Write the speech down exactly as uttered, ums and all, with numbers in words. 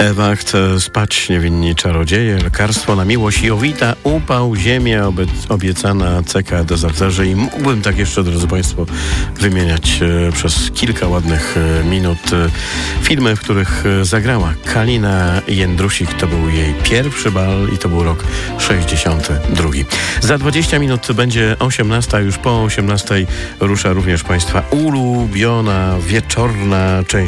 Ewa chce spać, niewinni czarodzieje, lekarstwo na miłość, Jowita, upał, ziemia, obe- obiecana, ceka do zarzerzy i mógłbym tak jeszcze, drodzy Państwo, wymieniać e, przez kilka ładnych e, minut e, filmy, w których e, zagrała Kalina Jędrusik. To był jej pierwszy bal i to był rok sześćdziesiąty drugi. Za dwadzieścia minut będzie osiemnasta, już po osiemnastej rusza również Państwa ulubiona wieczorna część